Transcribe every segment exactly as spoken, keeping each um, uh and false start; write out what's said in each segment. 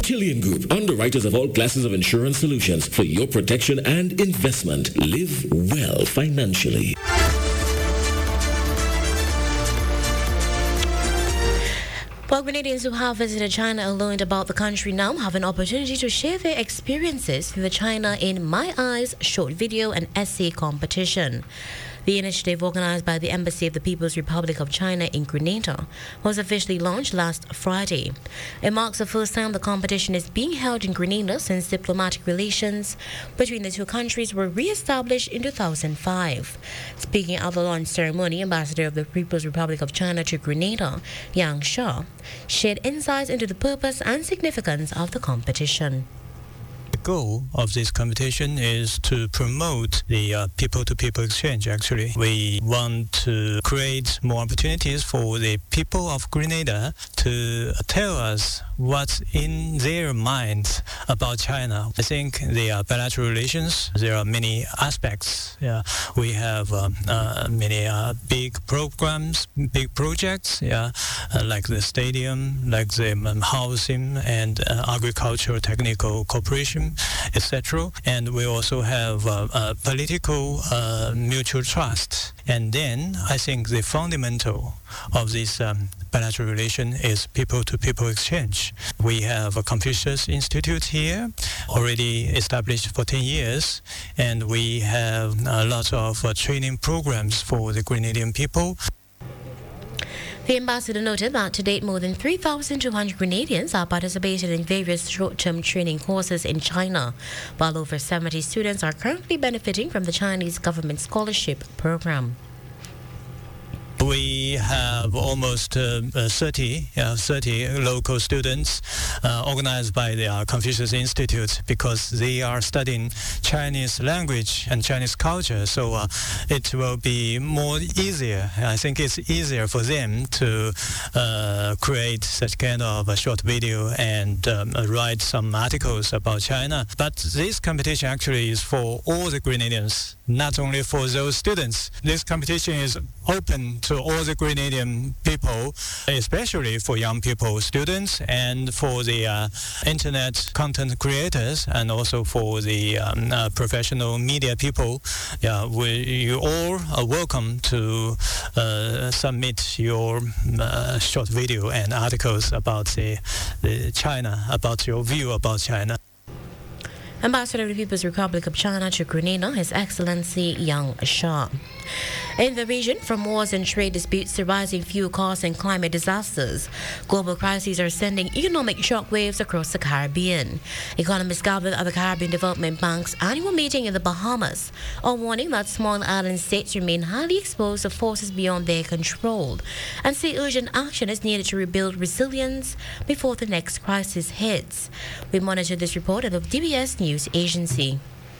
Tillian Group, underwriters of all classes of insurance solutions for your protection and investment. Live well financially. Well, Grenadians who have visited China and learned about the country now have an opportunity to share their experiences through the China in My Eyes short video and essay competition. The initiative, organized by the Embassy of the People's Republic of China in Grenada, was officially launched last Friday. It marks the first time the competition is being held in Grenada since diplomatic relations between the two countries were re-established in two thousand five. Speaking at the launch ceremony, Ambassador of the People's Republic of China to Grenada, Yang Shah, shared insights into the purpose and significance of the competition. The goal of this competition is to promote the uh, people-to-people exchange, actually. We want to create more opportunities for the people of Grenada to tell us what's in their minds about China. I think the uh, bilateral relations, there are many aspects. Yeah. We have um, uh, many uh, big programs, big projects, yeah, uh, like the stadium, like the um, housing and uh, agricultural technical cooperation, et cetera. And we also have uh, uh, political uh, mutual trust. And then I think the fundamental of this um, bilateral relation is people-to-people exchange. We have a Confucius Institute here, already established for ten years, and we have a lot of uh, training programs for the Grenadian people. The ambassador noted that to date more than three thousand two hundred Grenadians have participated in various short-term training courses in China, while over seventy students are currently benefiting from the Chinese government scholarship program. We have almost uh, thirty, uh, thirty local students uh, organized by the uh, Confucius Institute because they are studying Chinese language and Chinese culture. So uh, it will be more easier. I think it's easier for them to uh, create such kind of a short video and um, write some articles about China. But this competition actually is for all the Grenadians, not only for those students. This competition is open to all the Grenadian people, especially for young people, students, and for the uh, internet content creators, and also for the um, uh, professional media people. Yeah, we, you all are welcome to uh, submit your uh, short video and articles about the, the China, about your view about China. Ambassador of the People's Republic of China to Grenada, His Excellency Yang Shah. In the region, from wars and trade disputes to rising fuel costs and climate disasters, global crises are sending economic shockwaves across the Caribbean. Economists gathered at the Caribbean Development Bank's annual meeting in the Bahamas are warning that small island states remain highly exposed to forces beyond their control and say urgent action is needed to rebuild resilience before the next crisis hits. We monitor this report at the D B S News Agency.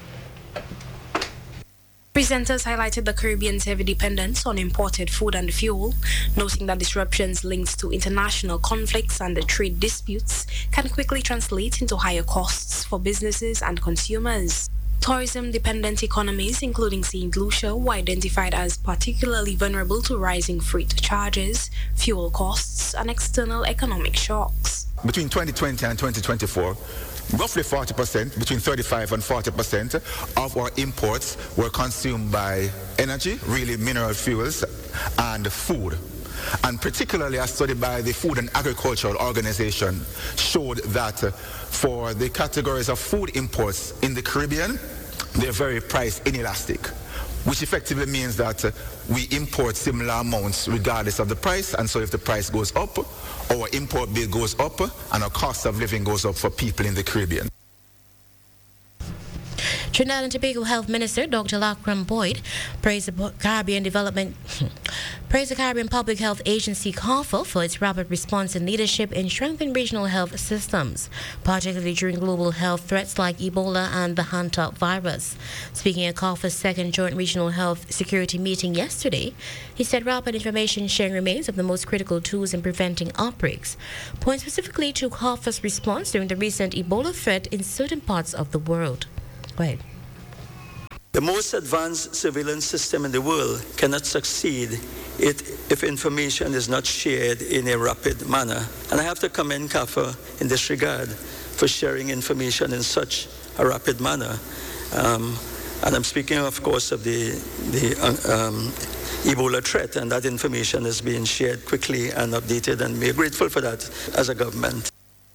Presenters highlighted the Caribbean's heavy dependence on imported food and fuel, noting that disruptions linked to international conflicts and the trade disputes can quickly translate into higher costs for businesses and consumers. Tourism-dependent economies, including Saint Lucia, were identified as particularly vulnerable to rising freight charges, fuel costs, and external economic shocks. Between twenty twenty and twenty twenty-four, roughly forty percent, between thirty-five and forty percent of our imports were consumed by energy, really mineral fuels, and food. And particularly a study by the Food and Agricultural Organization showed that for the categories of food imports in the Caribbean, they're very price inelastic, which effectively means that we import similar amounts regardless of the price, and so if the price goes up, our import bill goes up and our cost of living goes up for people in the Caribbean. Trinidad and Tobago Health Minister Doctor Lakram Boyd praised the Caribbean Development, praised the Caribbean Public Health Agency CARPHA for its rapid response and leadership in strengthening regional health systems, particularly during global health threats like Ebola and the Hanta virus. Speaking at CARPHA's second Joint Regional Health Security meeting yesterday, he said rapid information sharing remains of the most critical tools in preventing outbreaks, pointing specifically to CARPHA's response during the recent Ebola threat in certain parts of the world. Wait. The most advanced surveillance system in the world cannot succeed if information is not shared in a rapid manner. And I have to commend CAFA in this regard for sharing information in such a rapid manner. Um, and I'm speaking, of course, of the, the uh, um, Ebola threat, and that information is being shared quickly and updated, and we're grateful for that as a government.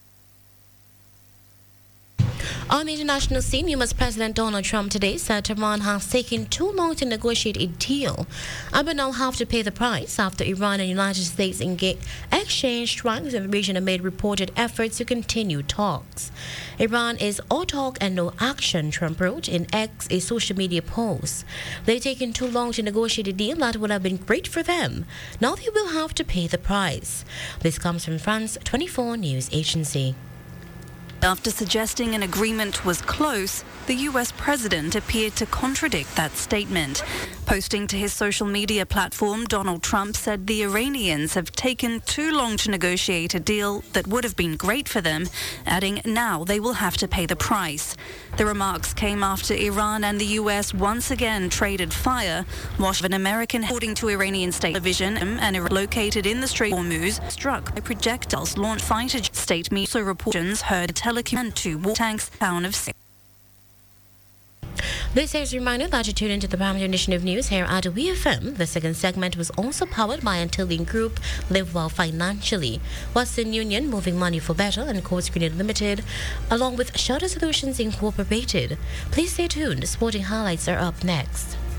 On the international scene, U S President Donald Trump today said Iran has taken too long to negotiate a deal and will now have to pay the price after Iran and the United States engaged, exchanged strikes in the region amid reported efforts to continue talks. Iran is all talk and no action, Trump wrote in X, a social media post. They've taken too long to negotiate a deal that would have been great for them. Now they will have to pay the price. This comes from France twenty-four News Agency. After suggesting an agreement was close, the U S president appeared to contradict that statement. Posting to his social media platform, Donald Trump said the Iranians have taken too long to negotiate a deal that would have been great for them, adding now they will have to pay the price. The remarks came after Iran and the U S once again traded fire, while an American, according to Iranian state television, and located in the Strait of Hormuz, struck by projectiles launched fighter state media. So reports heard telecom and two war tanks town of Six. This is a reminder that you tune into the Primary Edition of News here at W F M. The second segment was also powered by Antillean Group, Live Well Financially, Western Union, Moving Money for Better, and Coast Green Limited, along with Shutter Solutions Incorporated. Please stay tuned. Sporting highlights are up next.